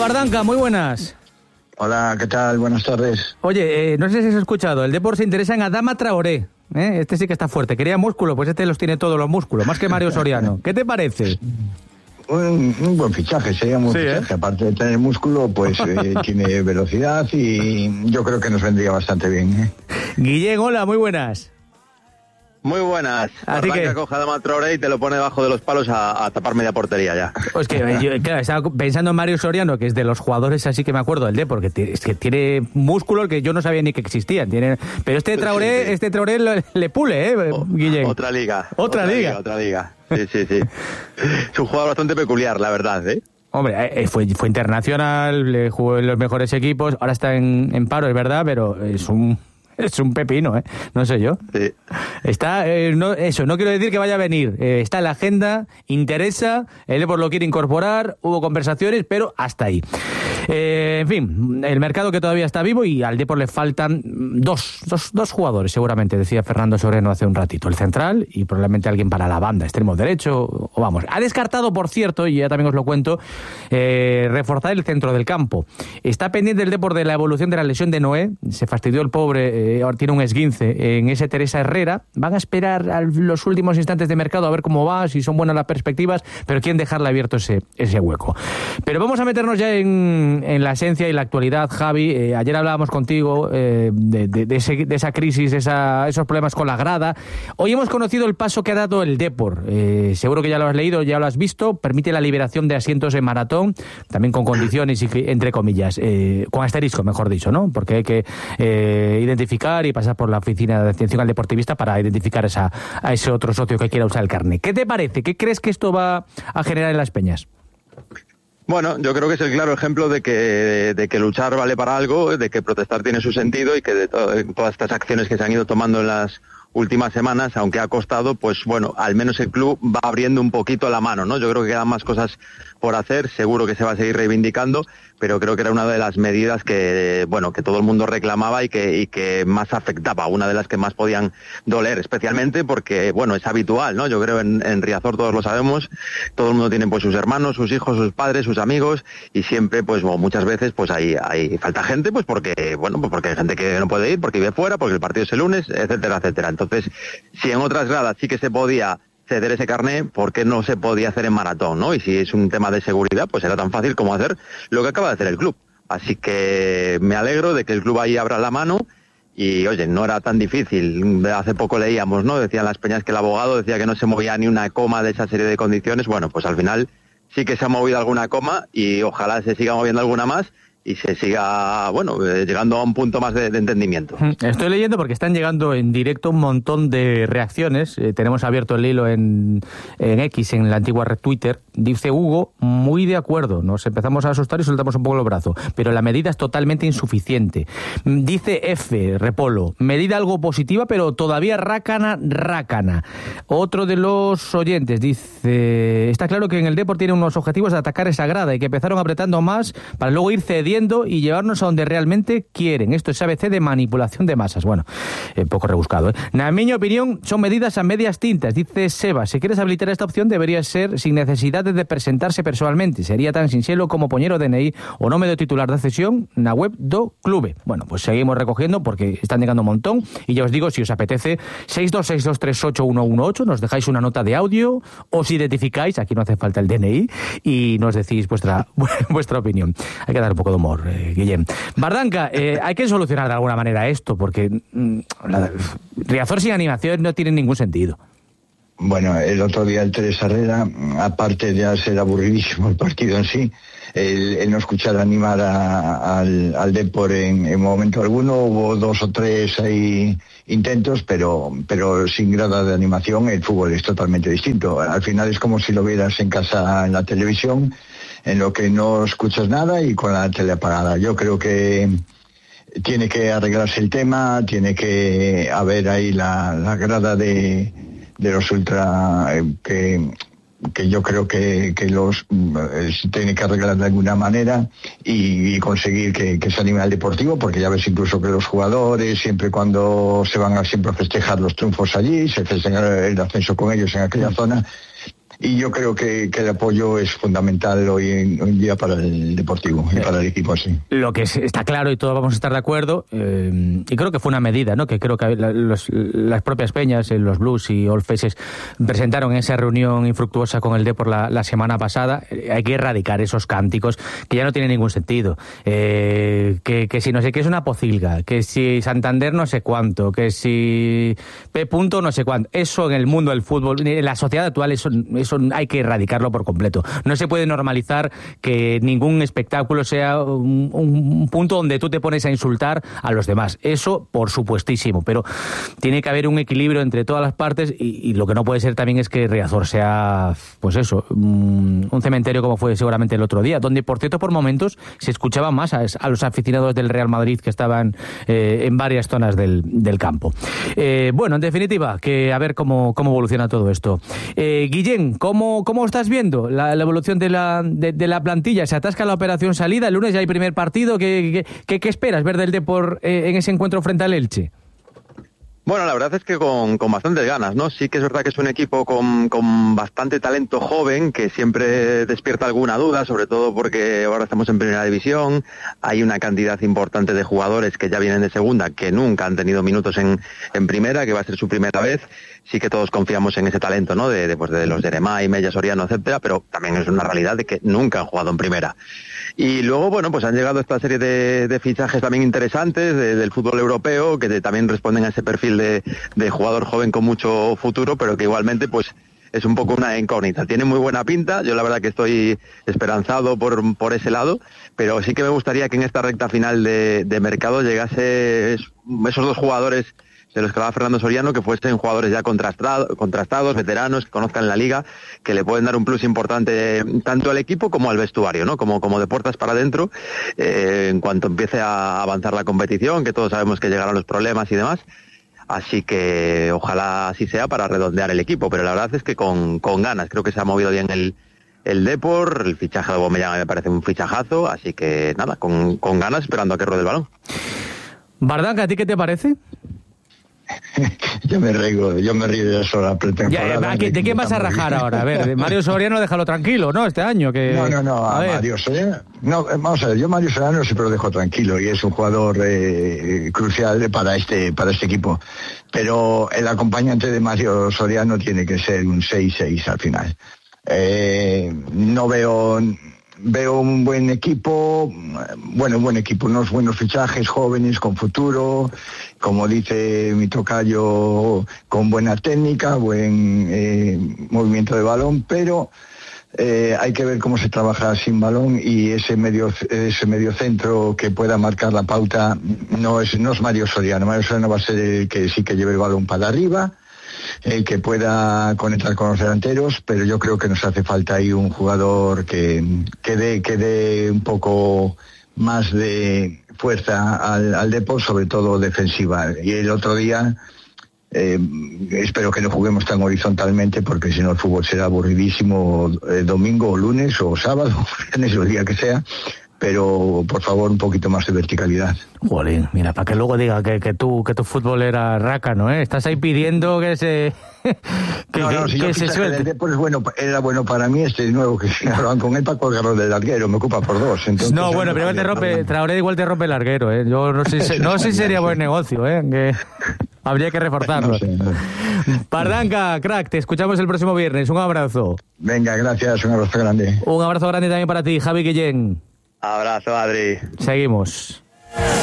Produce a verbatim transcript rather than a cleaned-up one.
Bardanca, muy buenas. Hola, ¿qué tal? Buenas tardes. Oye, eh, no sé si has escuchado, el Depor se interesa en Adama Traoré. ¿eh? Este sí que está fuerte. Quería músculo, pues este los tiene todos los músculos, más que Mario Soriano. ¿Qué te parece? Un, un buen fichaje, sería un buen sí, fichaje. ¿eh? Aparte de tener músculo, pues eh, tiene velocidad y yo creo que nos vendría bastante bien. ¿eh? Guillén, hola, muy buenas. Muy buenas. Así Arranca, que coge a Adama Traoré y te lo pone debajo de los palos a, a tapar media portería ya. Pues que yo, claro, estaba pensando en Mario Soriano, que es de los jugadores así que me acuerdo del D, porque es que tiene músculos que yo no sabía ni que existían. Tiene, pero este Traoré, sí, sí. este Traoré le, le pule, ¿eh, Guillén? Otra liga. Otra, otra liga. liga. Otra liga. Sí, sí, sí. Es un jugador bastante peculiar, la verdad, ¿eh? Hombre, fue, fue internacional, le jugó en los mejores equipos, ahora está en, en paro, es verdad, pero es un... Es un pepino, ¿eh? No sé yo. Sí. Está, eh, no, eso, no quiero decir que vaya a venir. Eh, está en la agenda, interesa, el Depor lo quiere incorporar, hubo conversaciones, pero hasta ahí. Eh, en fin, el mercado que todavía está vivo y al Depor le faltan dos, dos, dos jugadores, seguramente, decía Fernando Soreno hace un ratito. El central y probablemente alguien para la banda, extremo derecho, o vamos. Ha descartado, por cierto, y ya también os lo cuento, eh, reforzar el centro del campo. Está pendiente el Depor de la evolución de la lesión de Noé, se fastidió el pobre... Eh, ahora tiene un esguince en ese Teresa Herrera. Van a esperar a los últimos instantes de mercado a ver cómo va, si son buenas las perspectivas, pero quieren dejarle abierto ese, ese hueco. Pero vamos a meternos ya en, en la esencia y la actualidad, Javi. Eh, ayer hablábamos contigo eh, de, de, de, ese, de esa crisis, esa, esos problemas con la grada. Hoy hemos conocido el paso que ha dado el Depor. Eh, seguro que ya lo has leído, ya lo has visto. Permite la liberación de asientos en maratón, también con condiciones, y entre comillas, eh, con asterisco, mejor dicho, ¿no? Porque hay que eh, identificar y pasar por la oficina de atención al deportivista para identificar esa, a ese otro socio que quiera usar el carné. ¿Qué te parece? ¿Qué crees que esto va a generar en las peñas? Bueno, yo creo que es el claro ejemplo de que, de que luchar vale para algo, de que protestar tiene su sentido y que de to- todas estas acciones que se han ido tomando en las últimas semanas, aunque ha costado, pues bueno, al menos el club va abriendo un poquito la mano, ¿no? Yo creo que quedan más cosas por hacer, seguro que se va a seguir reivindicando, pero creo que era una de las medidas que, bueno, que todo el mundo reclamaba y que, y que más afectaba, una de las que más podían doler, especialmente porque, bueno, es habitual, ¿no? Yo creo en, en Riazor todos lo sabemos, todo el mundo tiene pues sus hermanos, sus hijos, sus padres, sus amigos, y siempre, pues bueno, muchas veces, pues hay, hay falta gente, pues porque, bueno, pues porque hay gente que no puede ir, porque vive fuera, porque el partido es el lunes, etcétera, etcétera. Entonces, si en otras gradas sí que se podía ceder ese carné, ¿por qué no se podía hacer en maratón, no? Y si es un tema de seguridad, pues era tan fácil como hacer lo que acaba de hacer el club. Así que me alegro de que el club ahí abra la mano y, oye, no era tan difícil. Hace poco leíamos, ¿no? Decían las peñas que el abogado decía que no se movía ni una coma de esa serie de condiciones. Bueno, pues al final sí que se ha movido alguna coma y ojalá se siga moviendo alguna más y se siga, bueno, eh, llegando a un punto más de, de entendimiento. Estoy leyendo porque están llegando en directo un montón de reacciones. Eh, tenemos abierto el hilo en, en X, en la antigua red Twitter. Dice Hugo, muy de acuerdo. Nos empezamos a asustar y soltamos un poco los brazos. Pero la medida es totalmente insuficiente. Dice F, Repolo, medida algo positiva, pero todavía rácana, rácana. Otro de los oyentes dice, está claro que en el Depor tiene unos objetivos de atacar esa grada y que empezaron apretando más para luego ir cediendo y llevarnos a donde realmente quieren. Esto es A B C de manipulación de masas. Bueno, eh, poco rebuscado, ¿eh? En mi opinión, son medidas a medias tintas. Dice Seba, si quieres habilitar esta opción debería ser sin necesidad de presentarse personalmente. Sería tan sincero como poñer o D N I o nome do titular da cesión na web do clube. Bueno, pues seguimos recogiendo porque están llegando un montón y ya os digo, si os apetece, seis dos seis dos tres ocho uno uno ocho, nos dejáis una nota de audio, os identificáis, aquí no hace falta el D N I, y nos decís vuestra, vuestra opinión. Hay que dar un poco de humor, eh, Guillem. Bardanca, eh, hay que solucionar de alguna manera esto, porque mmm, la, Riazor sin animación no tiene ningún sentido. Bueno, el otro día el Teresa Herrera, aparte de ser aburridísimo el partido en sí, el, el no escuchar animar a, al, al Depor en, en momento alguno, hubo dos o tres ahí intentos, pero, pero sin grada de animación el fútbol es totalmente distinto. Al final es como si lo vieras en casa en la televisión, en lo que no escuchas nada y con la tele apagada. Yo creo que tiene que arreglarse el tema, tiene que haber ahí la, la grada de, de los ultra, eh, que, que yo creo que, que los eh, se tiene que arreglar de alguna manera y, y conseguir que, que se anime al deportivo, porque ya ves incluso que los jugadores siempre cuando se van a siempre a festejar los triunfos allí, se festejan el ascenso con ellos en aquella zona. y yo creo que, que el apoyo es fundamental hoy en, hoy en día para el Deportivo y para el equipo así. Lo que está claro, y todos vamos a estar de acuerdo, eh, y creo que fue una medida, ¿no? Que creo que la, los, las propias peñas, los Blues y All Faces presentaron en esa reunión infructuosa con el Depor la, la semana pasada. Eh, hay que erradicar esos cánticos que ya no tienen ningún sentido. Eh, que, que si no sé qué es una pocilga, que si Santander no sé cuánto, que si P. punto no sé cuánto. Eso en el mundo del fútbol, en la sociedad actual, eso, eso hay que erradicarlo por completo. No se puede normalizar que ningún espectáculo sea un, un punto donde tú te pones a insultar a los demás. Eso, por supuestísimo, pero tiene que haber un equilibrio entre todas las partes y, y lo que no puede ser también es que Riazor sea, pues eso, un, un cementerio como fue seguramente el otro día, donde, por cierto, por momentos se escuchaba más a, a los aficionados del Real Madrid que estaban eh, en varias zonas del, del campo. Eh, bueno, en definitiva, que a ver cómo, cómo evoluciona todo esto. Eh, Guillén, ¿cómo, cómo estás viendo la, la evolución de la, de, de la plantilla? ¿Se atasca la operación salida? El lunes ya hay primer partido. ¿Qué, qué, qué esperas ver del Depor eh, en ese encuentro frente al Elche? Bueno, la verdad es que con, con bastantes ganas, ¿no? Sí que es verdad que es un equipo con, con bastante talento joven, que siempre despierta alguna duda, sobre todo porque ahora estamos en primera división, hay una cantidad importante de jugadores que ya vienen de segunda, que nunca han tenido minutos en, en primera, que va a ser su primera vez. Sí que todos confiamos en ese talento, ¿no? De, de, pues de los Jeremai, Mella, Soriano, etcétera, pero también es una realidad de que nunca han jugado en primera. Y luego, bueno, pues han llegado esta serie de, de fichajes también interesantes de, del fútbol europeo, que de, también responden a ese perfil de, de jugador joven con mucho futuro, pero que igualmente, pues, es un poco una incógnita. Tiene muy buena pinta, yo la verdad que estoy esperanzado por, por ese lado, pero sí que me gustaría que en esta recta final de, de mercado llegase esos dos jugadores de los que hablaba Fernando Soriano, que fuesen jugadores ya contrastados, contrastados, veteranos, que conozcan la liga, que le pueden dar un plus importante tanto al equipo como al vestuario, ¿no? Como, como de puertas para adentro, eh, en cuanto empiece a avanzar la competición, que todos sabemos que llegarán los problemas y demás. Así que ojalá así sea para redondear el equipo, pero la verdad es que con, con ganas. Creo que se ha movido bien el, el Depor, el fichaje de Aubameyang me parece un fichajazo, así que nada, con, con ganas, esperando a que ruede el balón. Bardán, ¿a ti qué te parece? Yo me río, yo me río de eso la pretemporada. Ya, ¿de, ¿de quién vas a rajar ahora? A ver, Mario Soriano, déjalo tranquilo, ¿no? Este año que... No, no, no, a, a Mario Soriano... No, vamos a ver, yo Mario Soriano siempre lo dejo tranquilo y es un jugador eh, crucial para este para este equipo. Pero el acompañante de Mario Soriano tiene que ser un seis seis al final. Eh, no veo... Veo un buen equipo, bueno, un buen equipo, unos buenos fichajes, jóvenes, con futuro, como dice mi tocayo, con buena técnica, buen eh, movimiento de balón, pero eh, hay que ver cómo se trabaja sin balón y ese medio ese medio centro que pueda marcar la pauta no es, no es Mario Soriano. Mario Soriano va a ser el que sí que lleve el balón para arriba, el que pueda conectar con los delanteros, pero yo creo que nos hace falta ahí un jugador que, que dé que dé un poco más de fuerza al, al Depor, sobre todo defensiva. Y el otro día eh, espero que no juguemos tan horizontalmente, porque si no el fútbol será aburridísimo eh, domingo o lunes o sábado, en ese día que sea. Pero por favor un poquito más de verticalidad. Jolín, mira, para que luego diga que, que tú que tu fútbol era rácano, ¿eh? Estás ahí pidiendo que se que, no, no, que, si que yo se suelte. El Depor es bueno, era bueno para mí, este nuevo que se hablan con él para colgarlo del larguero, me ocupa por dos. Entonces, no, bueno, pero igual te rompe, Traoré igual te rompe el larguero, ¿eh? Yo no sé, no sé si sería buen negocio, ¿eh? Que habría que reforzarlo. No sé, no. Pardanca, crack, te escuchamos el próximo viernes. Un abrazo. Venga, gracias, un abrazo grande. Un abrazo grande también para ti, Javi Guillén. Abrazo, Adri. Seguimos.